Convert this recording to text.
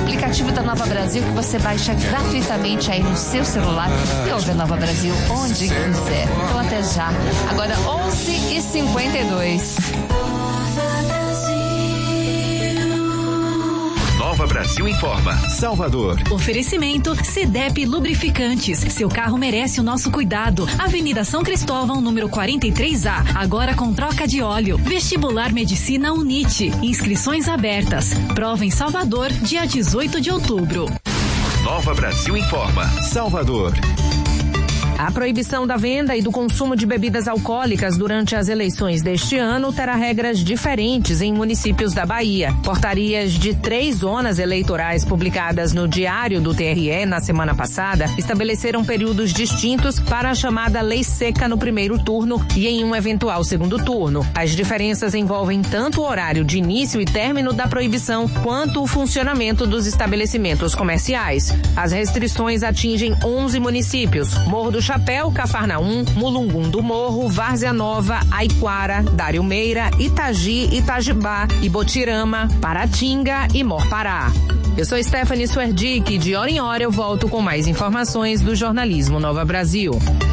aplicativo da Nova Brasil que você baixa gratuitamente aí no seu celular e ouve a Nova Brasil onde quiser. Então até já. Agora 11h52. Nova Brasil informa. Salvador. Oferecimento CDEP Lubrificantes. Seu carro merece o nosso cuidado. Avenida São Cristóvão, número 43A. Agora com troca de óleo. Vestibular Medicina UNIT. Inscrições abertas. Prova em Salvador, dia 18 de outubro. Nova Brasil informa. Salvador. A proibição da venda e do consumo de bebidas alcoólicas durante as eleições deste ano terá regras diferentes em municípios da Bahia. Portarias de 3 zonas eleitorais publicadas no Diário do TRE na semana passada estabeleceram períodos distintos para a chamada lei seca no primeiro turno e em um eventual segundo turno. As diferenças envolvem tanto o horário de início e término da proibição quanto o funcionamento dos estabelecimentos comerciais. As restrições atingem 11 municípios: Morro do Chapéu, Cafarnaum, Mulungum do Morro, Várzea Nova, Aiquara, Dário Meira, Itagi, Itajibá, Ibotirama, Paratinga e Morpará. Eu sou Stephanie Suerdick e de hora em hora eu volto com mais informações do jornalismo Nova Brasil.